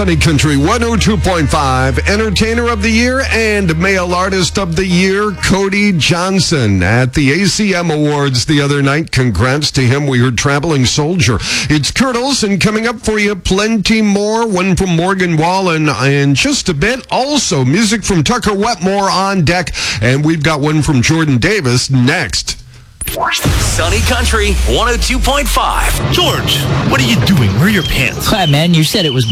Sunny Country 102.5, Entertainer of the Year and Male Artist of the Year, Cody Johnson at the ACM Awards the other night. Congrats to him. We heard Traveling Soldier. It's Kurt Olson coming up for you. Plenty more. One from Morgan Wallen in just a bit. Also, music from Tucker Wetmore on deck. And we've got one from Jordan Davis next. Sunny Country 102.5. George, what are you doing? Where are your pants? Hi, man. You said it was